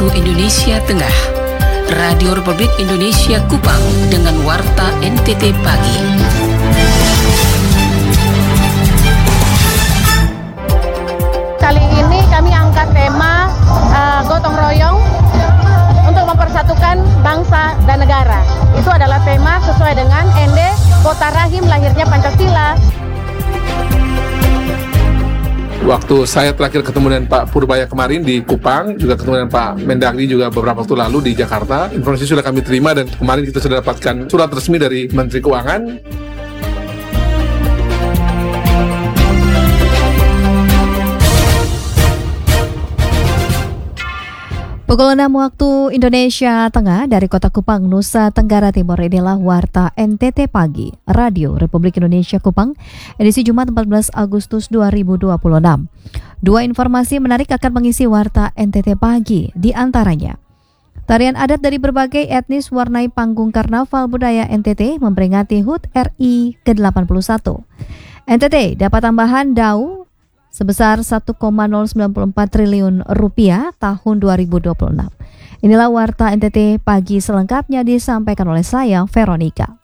waktu Indonesia Tengah. Radio Republik Indonesia Kupang dengan Warta NTT Pagi. Kali ini kami angkat tema gotong royong untuk mempersatukan bangsa dan negara. Itu adalah tema sesuai dengan ND Kota Rahim lahirnya Pancasila. Waktu saya terakhir ketemu dengan Pak Purbaya kemarin di Kupang, juga ketemu dengan Pak Mendagri juga beberapa waktu lalu di Jakarta. Informasi sudah kami terima dan kemarin kita sudah dapatkan surat resmi dari Menteri Keuangan. Pukul 6 waktu Indonesia Tengah dari Kota Kupang, Nusa Tenggara Timur, inilah Warta NTT Pagi, Radio Republik Indonesia Kupang, edisi Jumat 14 Agustus 2026. Dua informasi menarik akan mengisi Warta NTT Pagi, di antaranya. Tarian adat dari berbagai etnis warnai panggung Karnaval Budaya NTT memperingati HUT RI ke-81. NTT dapat tambahan DAU sebesar 1,094 triliun rupiah tahun 2026. Inilah Warta NTT Pagi selengkapnya disampaikan oleh saya, Veronica.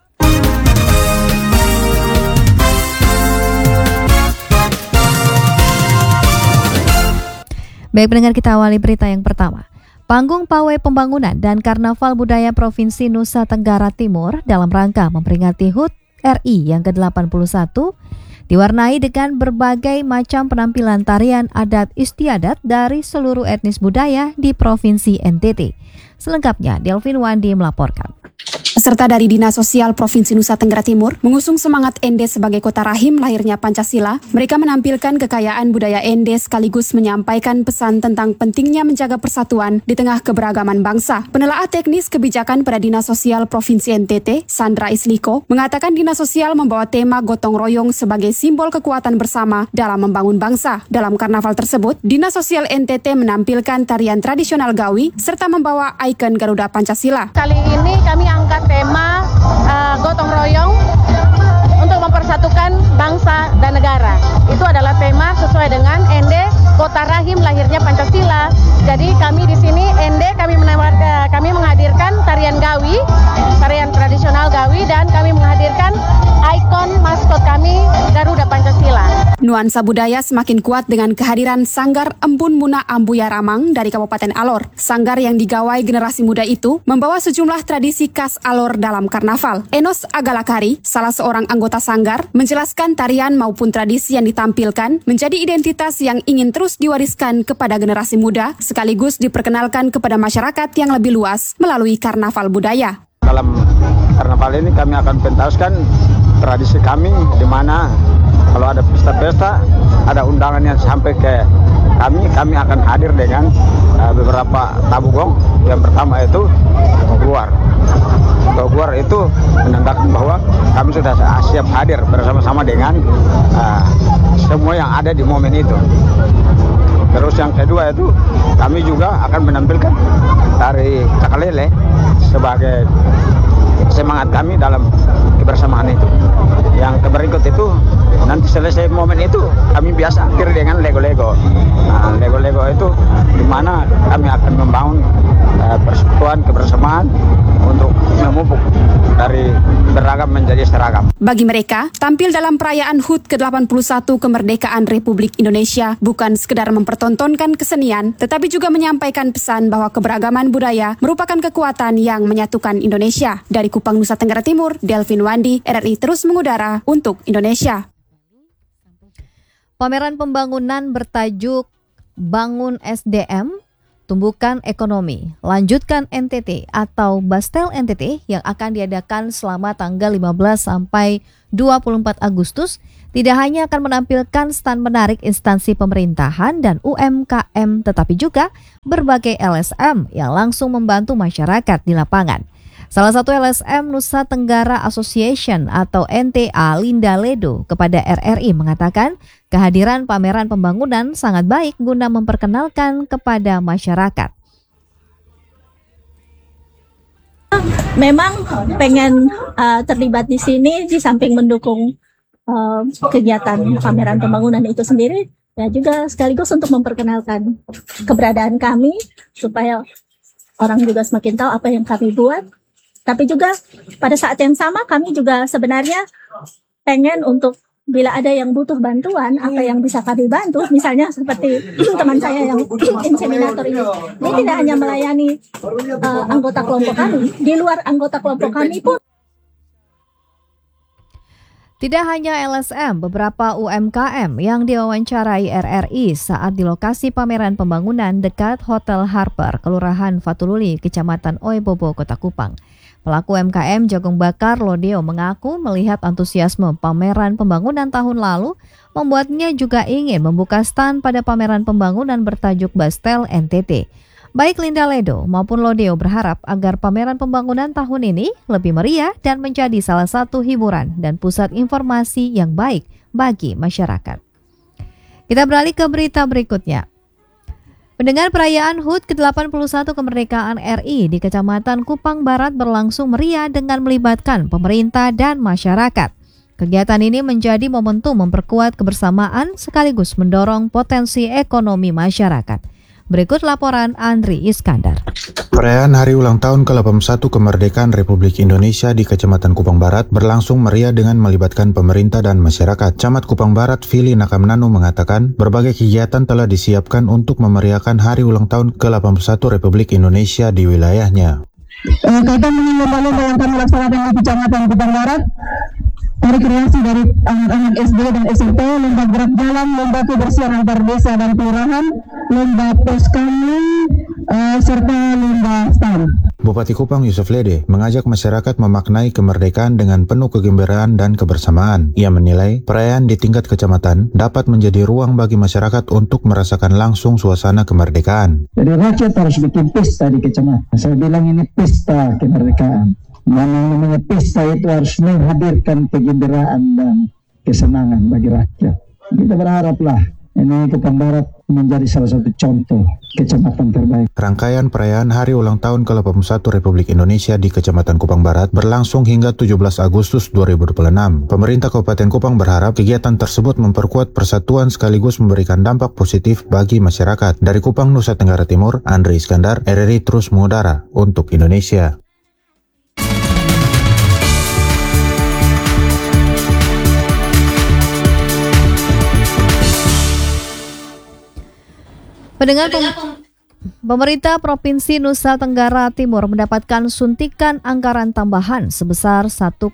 Baik pendengar, kita awali berita yang pertama. Panggung Pawai Pembangunan dan Karnaval Budaya Provinsi Nusa Tenggara Timur dalam rangka memperingati HUT RI yang ke-81 diwarnai dengan berbagai macam penampilan tarian adat istiadat dari seluruh etnis budaya di Provinsi NTT. Selengkapnya, Delvin Wandi melaporkan. Peserta dari Dinas Sosial Provinsi Nusa Tenggara Timur mengusung semangat ND sebagai kota rahim lahirnya Pancasila. Mereka menampilkan kekayaan budaya ND sekaligus menyampaikan pesan tentang pentingnya menjaga persatuan di tengah keberagaman bangsa. Penelaah teknis kebijakan pada Dinas Sosial Provinsi NTT, Sandra Isliko, mengatakan Dinas Sosial membawa tema gotong royong sebagai simbol kekuatan bersama dalam membangun bangsa. Dalam karnaval tersebut, Dinas Sosial NTT menampilkan tarian tradisional Gawi serta membawa ikon Garuda Pancasila. Kali ini kami angkat tema gotong royong untuk mempersatukan bangsa dan negara. Itu adalah tema sesuai dengan ND Kota Rahim lahirnya Pancasila. Jadi kami di sini ND kami menghadirkan tarian Gawi, tarian tradisional Gawi, dan kami menghadirkan ikon maskot kami Garuda Pancasila. Nuansa budaya semakin kuat dengan kehadiran Sanggar Embun Muna Ambuya Ramang dari Kabupaten Alor. Sanggar yang digawai generasi muda itu membawa sejumlah tradisi khas Alor dalam karnaval. Enos Agalakari, salah seorang anggota Sanggar, menjelaskan tarian maupun tradisi yang ditampilkan menjadi identitas yang ingin terus diwariskan kepada generasi muda, sekaligus diperkenalkan kepada masyarakat yang lebih luas melalui karnaval budaya. Dalam karnaval ini kami akan pentaskan tradisi kami, di mana kalau ada pesta-pesta, ada undangan yang sampai ke kami akan hadir dengan beberapa tabugong. Yang pertama itu Toguar. Toguar itu menandakan bahwa kami sudah siap hadir bersama-sama dengan semua yang ada di momen itu. Terus yang kedua itu kami juga akan menampilkan tari Cakalele sebagai semangat kami dalam kebersamaan itu. Yang berikut itu nanti selesai momen itu kami biasa akhir dengan Lego-Lego. Nah, Lego-Lego itu di mana kami akan membangun persatuan kebersamaan untuk memupuk dari beragam menjadi seragam. Bagi mereka, tampil dalam perayaan HUT ke-81 kemerdekaan Republik Indonesia bukan sekedar mempertontonkan kesenian, tetapi juga menyampaikan pesan bahwa keberagaman budaya merupakan kekuatan yang menyatukan Indonesia. Dari Kupang, Nusa Tenggara Timur, Delvin Wandi, RRI terus mengudara untuk Indonesia. Pameran pembangunan bertajuk Bangun SDM, Tumbuhkan Ekonomi, Lanjutkan NTT atau Bastel NTT yang akan diadakan selama tanggal 15 sampai 24 Agustus tidak hanya akan menampilkan stand menarik instansi pemerintahan dan UMKM, tetapi juga berbagai LSM yang langsung membantu masyarakat di lapangan. Salah satu LSM Nusa Tenggara Association atau NTA, Linda Ledo, kepada RRI mengatakan kehadiran pameran pembangunan sangat baik guna memperkenalkan kepada masyarakat. Memang pengen terlibat di sini di samping mendukung kegiatan pameran pembangunan itu sendiri, ya juga sekaligus untuk memperkenalkan keberadaan kami supaya orang juga semakin tahu apa yang kami buat. Tapi juga pada saat yang sama kami juga sebenarnya pengen untuk bila ada yang butuh bantuan, apa yang bisa kami bantu, misalnya seperti teman saya yang inseminator ini, dia tidak hanya melayani anggota kelompok kami, di luar anggota kelompok kami pun. Tidak hanya LSM, beberapa UMKM yang diwawancarai RRI saat di lokasi pameran pembangunan dekat Hotel Harper, Kelurahan Fatululi, Kecamatan Oebobo, Kota Kupang. Pelaku UMKM jagung bakar Lodeo mengaku melihat antusiasme pameran pembangunan tahun lalu membuatnya juga ingin membuka stand pada pameran pembangunan bertajuk Bastel NTT. Baik Linda Ledo maupun Lodeo berharap agar pameran pembangunan tahun ini lebih meriah dan menjadi salah satu hiburan dan pusat informasi yang baik bagi masyarakat. Kita beralih ke berita berikutnya. Pendengar, perayaan HUT ke-81 kemerdekaan RI di Kecamatan Kupang Barat berlangsung meriah dengan melibatkan pemerintah dan masyarakat. Kegiatan ini menjadi momentum memperkuat kebersamaan sekaligus mendorong potensi ekonomi masyarakat. Berikut laporan Andri Iskandar. Perayaan Hari Ulang Tahun ke-81 Kemerdekaan Republik Indonesia di Kecamatan Kupang Barat berlangsung meriah dengan melibatkan pemerintah dan masyarakat. Camat Kupang Barat, Vili Nakamnanu mengatakan, berbagai kegiatan telah disiapkan untuk memeriahkan Hari Ulang Tahun ke-81 Republik Indonesia di wilayahnya. Kaitan dengan lomba-lomba yang kami laksanakan di Kecamatan Kupang Barat, rekreasi dari anak-anak SD dan SMP, lomba gerak jalan, lomba kebersihan antar desa dan kelurahan, lomba pos kami, serta lomba stand. Bupati Kupang Yusuf Lede mengajak masyarakat memaknai kemerdekaan dengan penuh kegembiraan dan kebersamaan. Ia menilai perayaan di tingkat kecamatan dapat menjadi ruang bagi masyarakat untuk merasakan langsung suasana kemerdekaan. Jadi rakyat harus bikin pesta di kecamatan. Saya bilang ini pesta kemerdekaan. Yang namanya pesta itu harus menghadirkan kegembiraan dan kesenangan bagi rakyat. Kita berharaplah ini Kupang Barat menjadi salah satu contoh kecamatan terbaik. Rangkaian perayaan Hari Ulang Tahun ke-81 Republik Indonesia di Kecamatan Kupang Barat berlangsung hingga 17 Agustus 2026. Pemerintah Kabupaten Kupang berharap kegiatan tersebut memperkuat persatuan sekaligus memberikan dampak positif bagi masyarakat. Dari Kupang, Nusa Tenggara Timur, Andri Iskandar, RRI terus mengudara untuk Indonesia. Pendengar, pemerintah Provinsi Nusa Tenggara Timur mendapatkan suntikan anggaran tambahan sebesar 1,094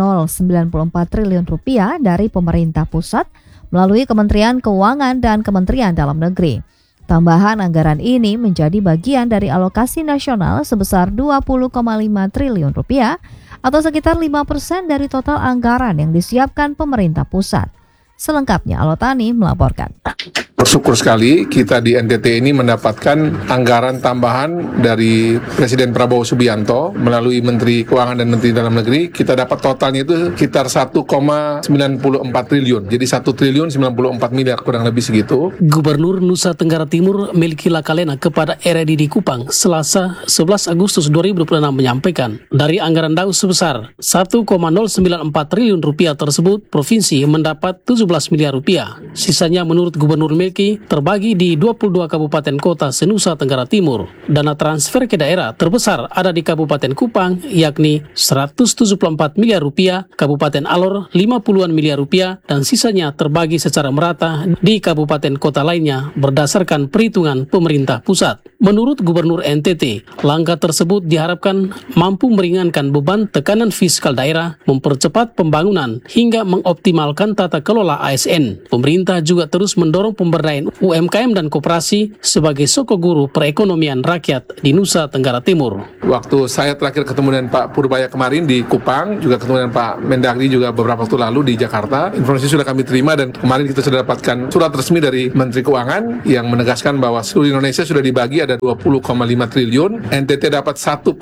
triliun rupiah dari pemerintah pusat melalui Kementerian Keuangan dan Kementerian Dalam Negeri. Tambahan anggaran ini menjadi bagian dari alokasi nasional sebesar 20,5 triliun rupiah atau sekitar 5% dari total anggaran yang disiapkan pemerintah pusat. Selengkapnya Alotani melaporkan. Bersyukur sekali kita di NTT ini mendapatkan anggaran tambahan dari Presiden Prabowo Subianto melalui Menteri Keuangan dan Menteri Dalam Negeri. Kita dapat totalnya itu sekitar 1,94 triliun. Jadi 1 triliun 94 miliar kurang lebih segitu. Gubernur Nusa Tenggara Timur Melki Lakalena kepada RRI di Kupang Selasa 11 Agustus 2026 menyampaikan, dari anggaran DAUS sebesar 1,094 triliun rupiah tersebut, provinsi mendapat 17 miliar rupiah. Sisanya menurut Gubernur Melki terbagi di 22 kabupaten kota se-Nusa Tenggara Timur. Dana transfer ke daerah terbesar ada di Kabupaten Kupang, yakni 174 miliar rupiah, Kabupaten Alor 50-an miliar rupiah, dan sisanya terbagi secara merata di kabupaten kota lainnya berdasarkan perhitungan pemerintah pusat. Menurut Gubernur NTT, langkah tersebut diharapkan mampu meringankan beban tekanan fiskal daerah, mempercepat pembangunan, hingga mengoptimalkan tata kelola ASN. Pemerintah juga terus mendorong pemberdayaan UMKM dan koperasi sebagai soko guru perekonomian rakyat di Nusa Tenggara Timur. Waktu saya terakhir ketemu dengan Pak Purbaya kemarin di Kupang, juga ketemu dengan Pak Mendagri juga beberapa waktu lalu di Jakarta, informasi sudah kami terima dan kemarin kita sudah dapatkan surat resmi dari Menteri Keuangan yang menegaskan bahwa seluruh Indonesia sudah dibagi ada 20,5 triliun, NTT dapat 1,094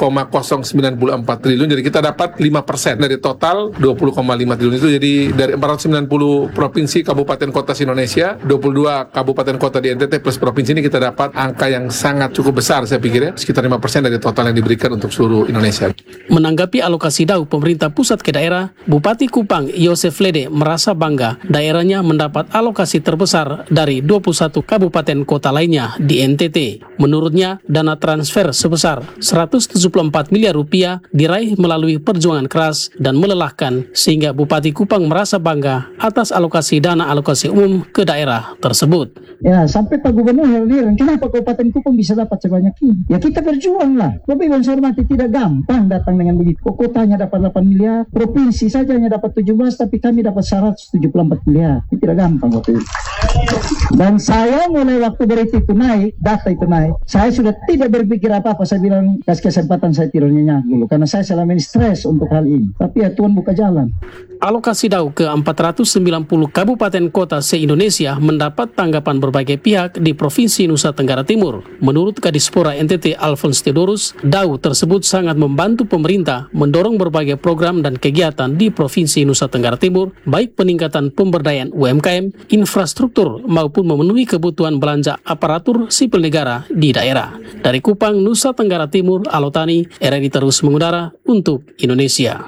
triliun, jadi kita dapat 5% dari total 20,5 triliun itu. Jadi dari 490 provinsi kabupaten kota se-Indonesia, 22 kabupaten kota di NTT plus provinsi ini kita dapat angka yang sangat cukup besar saya pikir ya, sekitar 5% dari total yang diberikan untuk seluruh Indonesia. Menanggapi alokasi DAU pemerintah pusat ke daerah, Bupati Kupang Yosef Lede merasa bangga daerahnya mendapat alokasi terbesar dari 21 kabupaten kota lainnya di NTT. Menurutnya, dana transfer sebesar 174 miliar rupiah diraih melalui perjuangan keras dan melelahkan sehingga Bupati Kupang merasa bangga atas alokasi dana alokasi umum ke daerah tersebut. Ya, sampai Pak Gubernur heran, kenapa Kabupaten Kupang bisa dapat sebanyak ini? Ya kita berjuang lah. Bapak Ibu saya hormati, tidak gampang datang dengan begitu. Kotanya dapat 8 miliar, provinsi saja hanya dapat 17, tapi kami dapat 174 miliar. Itu tidak gampang Bapak Ibu. Dan saya mulai waktu berita itu naik, data itu naik, saya sudah tidak berpikir apa-apa. Saya bilang, kasih kesempatan saya tidur nyenyak dulu, karena saya selama ini stres untuk hal ini. Tapi ya Tuhan buka jalan. Alokasi DAU ke 490 kabupaten kota se-Indonesia mendapat tanggapan berbagai pihak di Provinsi Nusa Tenggara Timur. Menurut Kadispora NTT Alphonse Theodorus, DAU tersebut sangat membantu pemerintah mendorong berbagai program dan kegiatan di Provinsi Nusa Tenggara Timur, baik peningkatan pemberdayaan UMKM, infrastruktur, maupun memenuhi kebutuhan belanja aparatur sipil negara di daerah. Dari Kupang, Nusa Tenggara Timur, Alotani, RRI terus mengudara untuk Indonesia.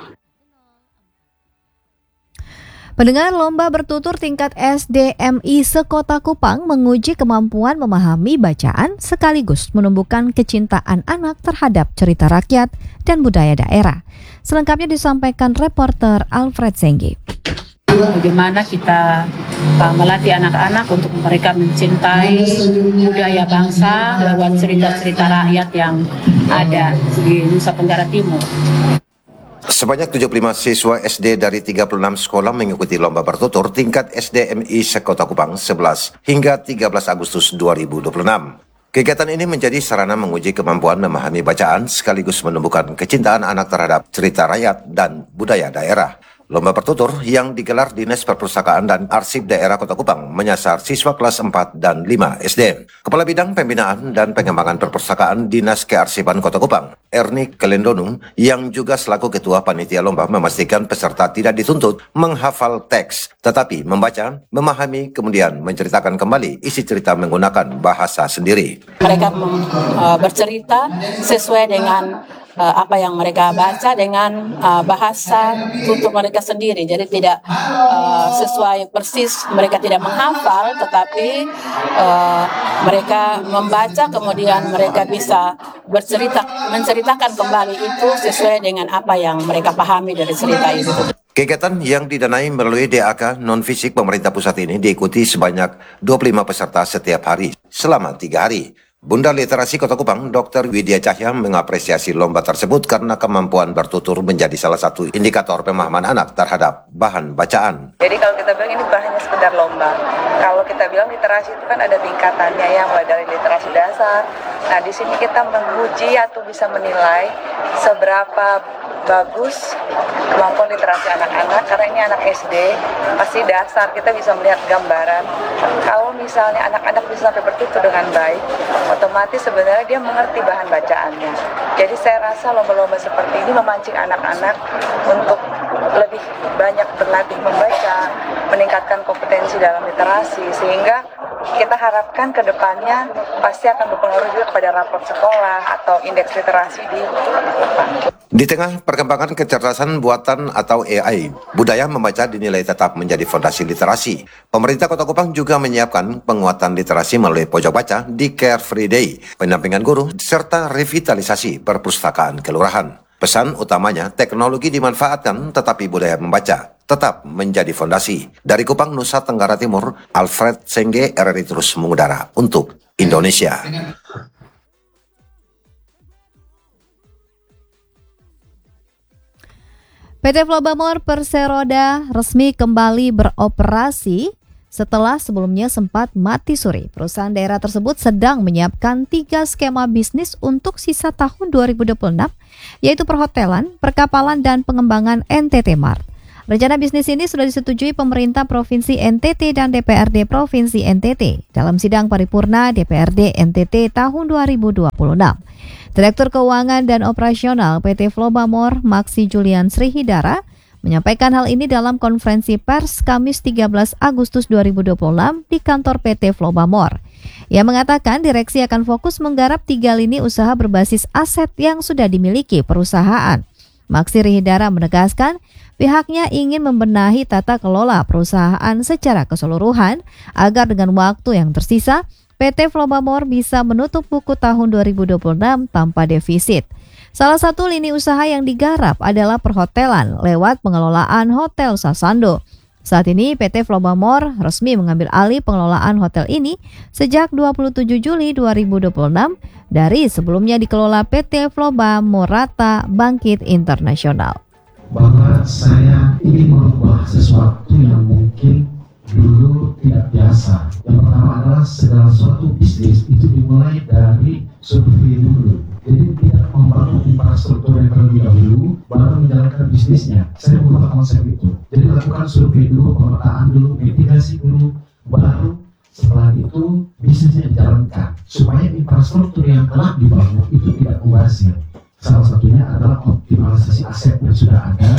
Pendengar, lomba bertutur tingkat SDMI sekota Kupang menguji kemampuan memahami bacaan sekaligus menumbuhkan kecintaan anak terhadap cerita rakyat dan budaya daerah. Selengkapnya disampaikan reporter Alfred Senggi. Bagaimana kita melatih anak-anak untuk mereka mencintai budaya bangsa lewat cerita-cerita rakyat yang ada di Nusa Tenggara Timur. Sebanyak 75 siswa SD dari 36 sekolah mengikuti lomba bertutur tingkat SDMI Sekota Kupang 11 hingga 13 Agustus 2026. Kegiatan ini menjadi sarana menguji kemampuan memahami bacaan sekaligus menumbuhkan kecintaan anak terhadap cerita rakyat dan budaya daerah. Lomba bertutur yang digelar Dinas Perpustakaan dan Arsip Daerah Kota Kupang menyasar siswa kelas 4 dan 5 SD. Kepala Bidang Pembinaan dan Pengembangan Perpustakaan Dinas Kearsipan Kota Kupang, Erni Kelendonung, yang juga selaku Ketua Panitia Lomba memastikan peserta tidak dituntut menghafal teks, tetapi membaca, memahami, kemudian menceritakan kembali isi cerita menggunakan bahasa sendiri. Mereka bercerita sesuai dengan apa yang mereka baca dengan bahasa tutur mereka sendiri. Jadi tidak sesuai persis, mereka tidak menghafal, tetapi mereka membaca, kemudian mereka bisa menceritakan kembali itu sesuai dengan apa yang mereka pahami dari cerita itu. Kegiatan yang didanai melalui DAK non-fisik pemerintah pusat ini diikuti sebanyak 25 peserta setiap hari selama 3 hari. Bunda Literasi Kota Kupang, Dr. Widya Cahya mengapresiasi lomba tersebut karena kemampuan bertutur menjadi salah satu indikator pemahaman anak terhadap bahan bacaan. Jadi kalau kita bilang ini bukan hanya sekedar lomba. Kalau kita bilang literasi itu kan ada tingkatannya ya, mulai dari literasi dasar. Nah di sini kita menguji atau bisa menilai seberapa bagus kemampuan literasi anak-anak, karena ini anak SD, pasti dasar kita bisa melihat gambaran. Kalau misalnya anak-anak bisa sampai bertutur dengan baik, otomatis sebenarnya dia mengerti bahan bacaannya. Jadi saya rasa lomba-lomba seperti ini memancing anak-anak untuk lebih banyak berlatih membaca, meningkatkan kompetensi dalam literasi, sehingga kita harapkan ke depannya pasti akan berpengaruh juga kepada raport sekolah atau indeks literasi di Kupang. Di tengah perkembangan kecerdasan buatan atau AI, budaya membaca dinilai tetap menjadi fondasi literasi. Pemerintah Kota Kupang juga menyiapkan penguatan literasi melalui pojok baca di Care Free Day, pendampingan guru, serta revitalisasi perpustakaan kelurahan. Pesan utamanya, teknologi dimanfaatkan tetapi budaya membaca tetap menjadi fondasi. Dari Kupang, Nusa Tenggara Timur, Alfred Sengge, RRI terus mengudara untuk Indonesia. PT Flobamor Perseroda resmi kembali beroperasi setelah sebelumnya sempat mati suri. Perusahaan daerah tersebut sedang menyiapkan 3 skema bisnis untuk sisa tahun 2026, yaitu perhotelan, perkapalan, dan pengembangan NTT Mart. Rencana bisnis ini sudah disetujui pemerintah Provinsi NTT dan DPRD Provinsi NTT dalam sidang paripurna DPRD NTT tahun 2026. Direktur Keuangan dan Operasional PT Flobamor, Maksi Julian Srihidara, menyampaikan hal ini dalam konferensi pers Kamis 13 Agustus 2026 di kantor PT Flobamor. Ia mengatakan direksi akan fokus menggarap 3 lini usaha berbasis aset yang sudah dimiliki perusahaan. Maksir Hidara menegaskan pihaknya ingin membenahi tata kelola perusahaan secara keseluruhan agar dengan waktu yang tersisa, PT Flobamor bisa menutup buku tahun 2026 tanpa defisit. Salah satu lini usaha yang digarap adalah perhotelan lewat pengelolaan Hotel Sasando. Saat ini PT Flobamor resmi mengambil alih pengelolaan hotel ini sejak 27 Juli 2026 dari sebelumnya dikelola PT Flobamorata Bangkit Internasional. Bahwa saya ingin merubah sesuatu yang mungkin dulu tidak biasa. Yang pertama adalah segala suatu bisnis itu dimulai dari survei dulu. Jadi tidak membangun infrastruktur yang terlebih dahulu, baru menjalankan bisnisnya. Saya mengubah konsep itu. Jadi lakukan survei dulu, pemetaan dulu, mitigasi dulu, baru setelah itu bisnisnya dijalankan. Supaya infrastruktur yang telah dibangun itu tidak mubazir. Salah satunya adalah optimalisasi aset yang sudah ada.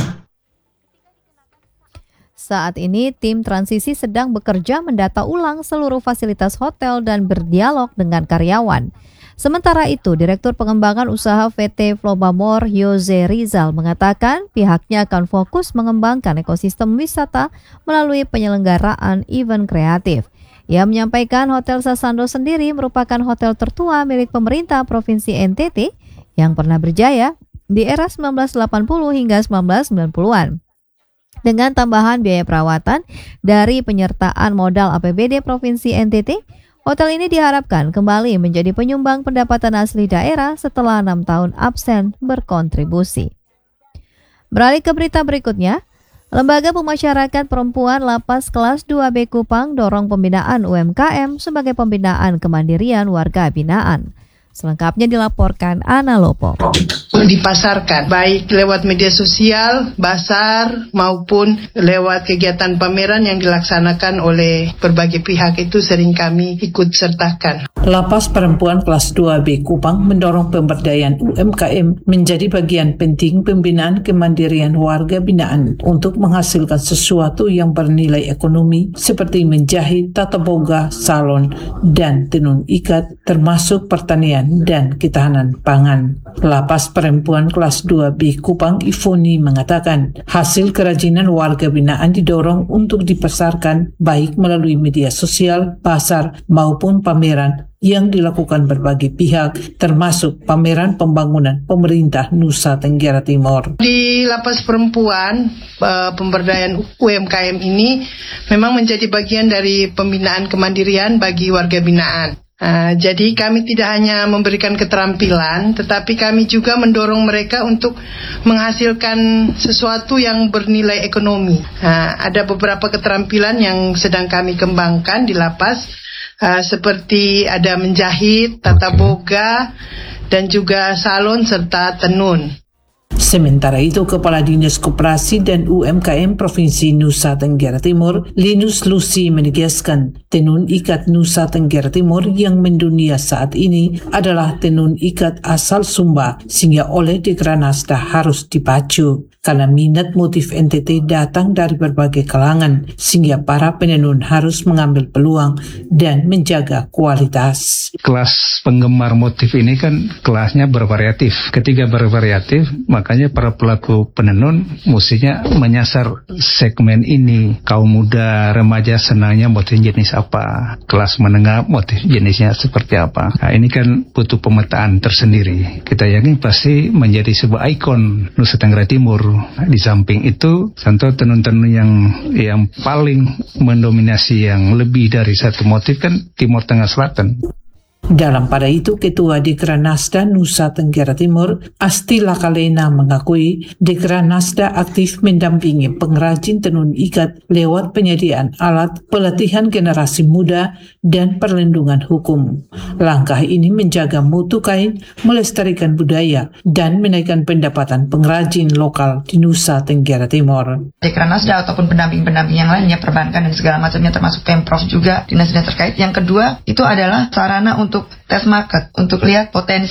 Saat ini, tim transisi sedang bekerja mendata ulang seluruh fasilitas hotel dan berdialog dengan karyawan. Sementara itu, Direktur Pengembangan Usaha PT Flobamor, Jose Rizal, mengatakan pihaknya akan fokus mengembangkan ekosistem wisata melalui penyelenggaraan event kreatif. Ia menyampaikan Hotel Sasando sendiri merupakan hotel tertua milik pemerintah Provinsi NTT yang pernah berjaya di era 1980 hingga 1990-an. Dengan tambahan biaya perawatan dari penyertaan modal APBD Provinsi NTT, hotel ini diharapkan kembali menjadi penyumbang pendapatan asli daerah setelah 6 tahun absen berkontribusi. Beralih ke berita berikutnya, Lembaga Pemasyarakatan Perempuan Lapas Kelas 2B Kupang dorong pembinaan UMKM sebagai pembinaan kemandirian warga binaan. Selengkapnya dilaporkan Ana Lopo. Dipasarkan baik lewat media sosial, basar maupun lewat kegiatan pameran yang dilaksanakan oleh berbagai pihak itu sering kami ikut sertakan. Lapas Perempuan Kelas 2B Kupang mendorong pemberdayaan UMKM menjadi bagian penting pembinaan kemandirian warga binaan untuk menghasilkan sesuatu yang bernilai ekonomi seperti menjahit, tata boga, salon, dan tenun ikat termasuk pertanian dan ketahanan pangan. Lapas Perempuan Kelas 2B Kupang Ivoni mengatakan hasil kerajinan warga binaan didorong untuk dipasarkan baik melalui media sosial, pasar maupun pameran yang dilakukan berbagai pihak termasuk pameran pembangunan pemerintah Nusa Tenggara Timur. Di Lapas Perempuan, pemberdayaan UMKM ini memang menjadi bagian dari pembinaan kemandirian bagi warga binaan. Jadi kami tidak hanya memberikan keterampilan, tetapi kami juga mendorong mereka untuk menghasilkan sesuatu yang bernilai ekonomi. Ada beberapa keterampilan yang sedang kami kembangkan di lapas, seperti ada menjahit, tata boga, dan juga salon serta tenun. Sementara itu, Kepala Dinas Koperasi dan UMKM Provinsi Nusa Tenggara Timur, Linus Lucy menegaskan tenun ikat Nusa Tenggara Timur yang mendunia saat ini adalah tenun ikat asal Sumba, sehingga oleh Dekranasda harus dipacu. Karena minat motif NTT datang dari berbagai kalangan, sehingga para penenun harus mengambil peluang dan menjaga kualitas. Kelas penggemar motif ini kan kelasnya bervariatif. Ketika bervariatif, makanya para pelaku penenun mestinya menyasar segmen ini. Kaum muda, remaja senangnya motif jenis apa? Kelas menengah motif jenisnya seperti apa? Nah, ini kan butuh pemetaan tersendiri. Kita yakin pasti menjadi sebuah ikon Nusa Tenggara Timur. Di samping itu, tentu tenun-tenun yang paling mendominasi yang lebih dari satu motif kan Timur Tengah Selatan. Dalam pada itu, Ketua Dekranasda Nusa Tenggara Timur, Asti Lakalena mengakui Dekranasda aktif mendampingi pengrajin tenun ikat lewat penyediaan alat, pelatihan generasi muda, dan perlindungan hukum. Langkah ini menjaga mutu kain, melestarikan budaya, dan menaikkan pendapatan pengrajin lokal di Nusa Tenggara Timur. Dekranasda ataupun pendamping-pendamping yang lainnya, perbankan dan segala macamnya termasuk Pemprov juga, dinas-dinas terkait. Yang kedua, itu adalah sarana untuk test market, untuk lihat potensi